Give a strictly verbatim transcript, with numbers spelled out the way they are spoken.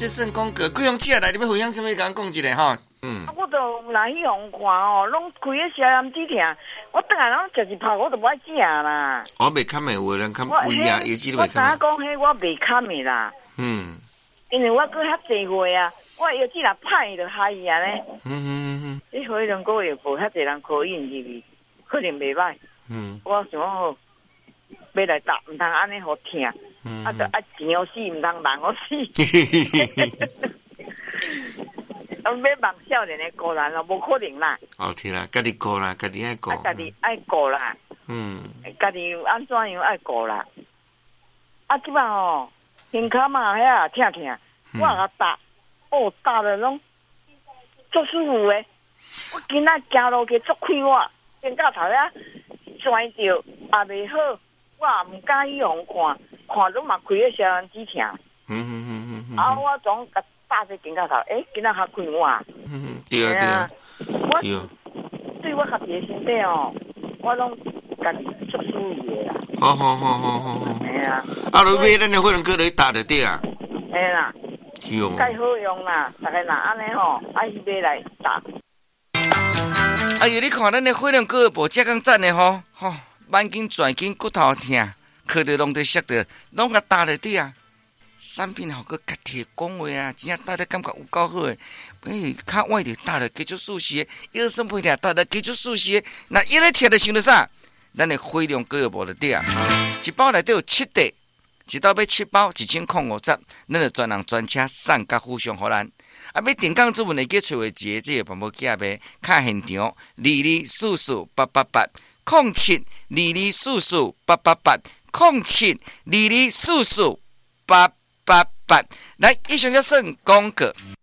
这算讲过，贵阳姐来，你要分享什么？甲讲一下吼。嗯。 啊，我都来去互看哦，拢开个消炎止痛，我等下拢食一泡，我都无爱食啦。 我袂堪的，有人堪胃啊，药剂都袂堪。 我知影讲，迄我袂堪的啦。 嗯。 因为我过遐济月啊，我药剂若歹就害伊啊咧。 嗯嗯嗯。 你可能个月无遐济人可以入去，可能袂歹。嗯。我想讲好，要来打，毋通安尼好疼。嗯。啊，着爱钱好死，毋通人好死。要望少年的个人咯，无可能啦。 哦，是啦，家己顾啦，家己爱顾。 家己爱顾啦。嗯。家己安怎样爱顾啦？啊，即摆吼，胸骹嘛遐疼疼，我甲打，哦，打了拢足舒服诶。我今仔行路去足快活，肩胛头遐拽着也袂好，我也毋敢去互看，看拢嘛开个消炎止痛。嗯嗯嗯嗯。啊，我总甲。打这肩胛头，诶，今仔较快活。 嗯，对啊对啊。 我对我家己的身体哦，我拢家己足舒服的啦。 好好好好好好。哎呀，啊，你买咱的火龙果来打就对啊。 哎啦。是哦。介好用啦，大家若安尼吼，爱去买来打。 哎呦，你看咱的火龙果无遮讲赞的吼，吼，眼睛转筋骨头疼，靠着拢得摔着，拢甲打就对啊。产品好个家己讲话啊，真正打得感觉有够好诶！诶，较晚就打了，继续舒适；腰酸背痛打了，继续舒适。那一咧疼就想到啥？咱的火龙果无就对啊！一包内底有七袋，一包要七包，一千块五十，咱就专人专车送甲互相互咱。啊，要订购主文会记找话一个，这个办法记呗。卡现场二二四四八八八，零七二二四四八八八，零七二二四四八。八八，来，以上就算广告。